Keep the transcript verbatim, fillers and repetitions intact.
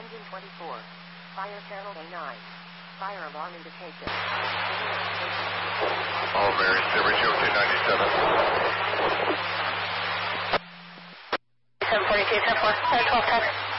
Engine twenty-four. Fire channel A nine. Fire alarm indication. All Mary, Silver Joe two ninety-seven. seven forty-two, ten four, twelve ten.